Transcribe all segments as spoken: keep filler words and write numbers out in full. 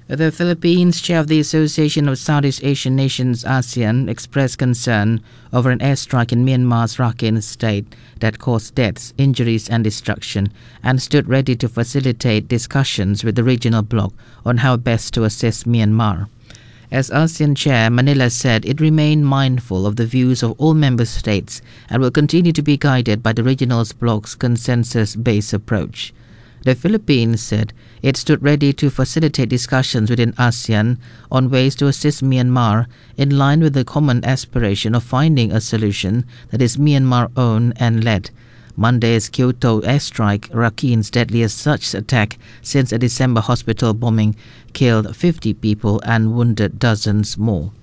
The Philippines, chair of the Association of Southeast Asian Nations ASEAN, expressed concern over an airstrike in Myanmar's Rakhine state that caused deaths, injuries and destruction, and stood ready to facilitate discussions with the regional bloc on how best to assist Myanmar. As ASEAN chair, Manila said it remained mindful of the views of all member states and will continue to be guided by the regional bloc's consensus-based approach. The Philippines said it stood ready to facilitate discussions within ASEAN on ways to assist Myanmar in line with the common aspiration of finding a solution that is Myanmar-owned and led. Monday's Kyoto airstrike, Rakhine's deadliest such attack since a December hospital bombing, killed fifty people and wounded dozens more.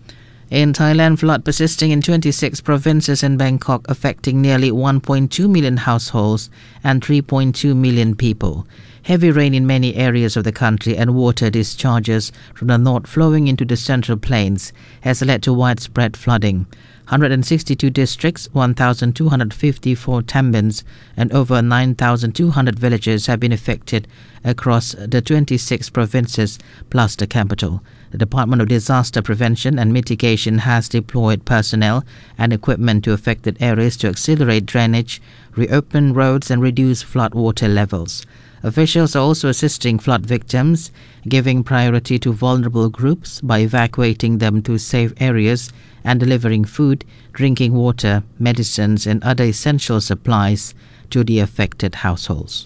In Thailand, flood persisting in twenty-six provinces in Bangkok, affecting nearly one point two million households and three point two million people. Heavy rain in many areas of the country and water discharges from the north flowing into the central plains has led to widespread flooding. one hundred sixty-two districts, one thousand two hundred fifty-four tambans, and over nine thousand two hundred villages have been affected across the twenty-six provinces plus the capital. The Department of Disaster Prevention and Mitigation has deployed personnel and equipment to affected areas to accelerate drainage, reopen roads and reduce flood water levels. Officials are also assisting flood victims, giving priority to vulnerable groups by evacuating them to safe areas and delivering food, drinking water, medicines and other essential supplies to the affected households.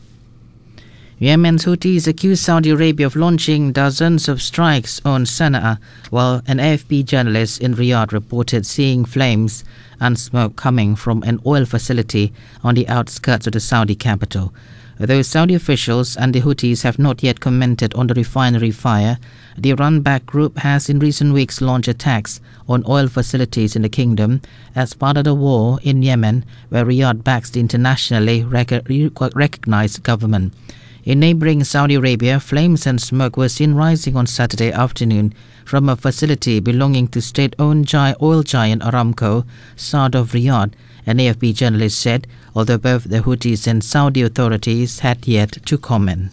Yemen's Houthis accused Saudi Arabia of launching dozens of strikes on Sana'a, while an A F P journalist in Riyadh reported seeing flames and smoke coming from an oil facility on the outskirts of the Saudi capital. Though Saudi officials and the Houthis have not yet commented on the refinery fire, the Iran-backed group has in recent weeks launched attacks on oil facilities in the kingdom as part of the war in Yemen, where Riyadh backs the internationally rec- recognized government. In neighboring Saudi Arabia, flames and smoke were seen rising on Saturday afternoon from a facility belonging to state-owned gi- oil giant Aramco, south of Riyadh, an A F P journalist said, although both the Houthis and Saudi authorities had yet to comment.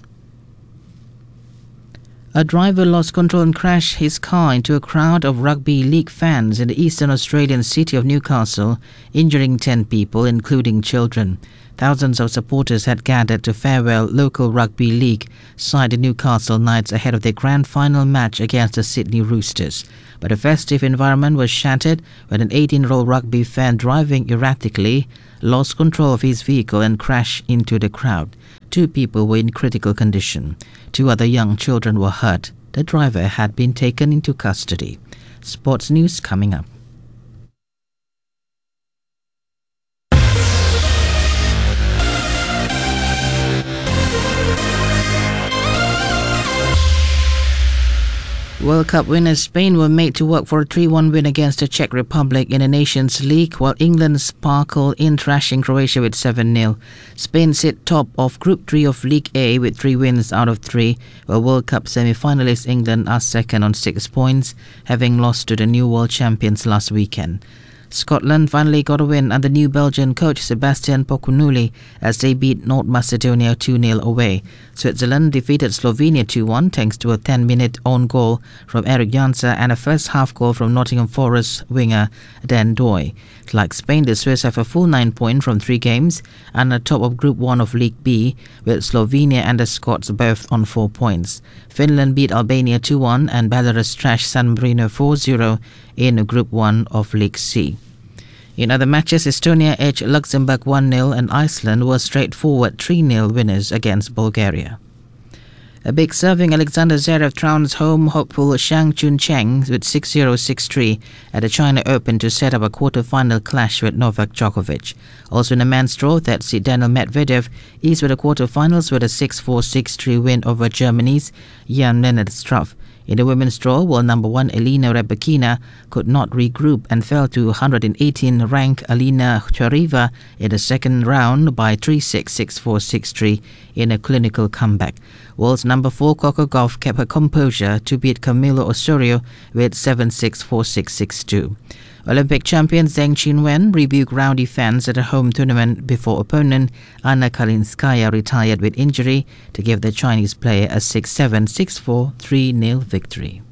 A driver lost control and crashed his car into a crowd of rugby league fans in the eastern Australian city of Newcastle, injuring ten people, including children. Thousands of supporters had gathered to farewell local rugby league side the Newcastle Knights ahead of their grand final match against the Sydney Roosters. But the festive environment was shattered when an eighteen-year-old rugby fan driving erratically lost control of his vehicle and crashed into the crowd. Two people were in critical condition. Two other young children were hurt. The driver had been taken into custody. Sports news coming up. World Cup winners Spain were made to work for a three one win against the Czech Republic in the Nations League, while England sparkled in thrashing Croatia with seven nil. Spain sit top of Group three of League A with three wins out of three, while World Cup semi-finalist England are second on six points, having lost to the new world champions last weekend. Scotland finally got a win under new Belgian coach Sebastian Pokunuli as they beat North Macedonia two nil away. Switzerland defeated Slovenia two one thanks to a ten-minute own goal from Eric Jansa and a first-half goal from Nottingham Forest winger Dan Doy. Like Spain, the Swiss have a full nine points from three games and are top of Group one of League B, with Slovenia and the Scots both on four points. Finland beat Albania two one and Belarus trashed San Marino four zero in Group one of League C. In other matches, Estonia edged Luxembourg one nil and Iceland were straightforward three nil winners against Bulgaria. A big serving Alexander Zverev trounced home hopeful Shang Chun-Cheng with six zero six three at the China Open to set up a quarter-final clash with Novak Djokovic. Also in the men's draw, that see Daniel Medvedev eased with the quarter-finals with a six four six three win over Germany's Jan-Lennart Struff. In the women's draw, world number one Elena Rybakina could not regroup and fell to one hundred eighteen ranked Alina Chariva in the second round by three six, six four, six three in a clinical comeback. World's number four Coco Gauff kept her composure to beat Camilo Osorio with seven six, four six, six two. Olympic champion Zheng Qinwen rebuked rowdy fans at a home tournament before opponent Anna Kalinskaya retired with injury to give the Chinese player a six seven, six four, three nil victory.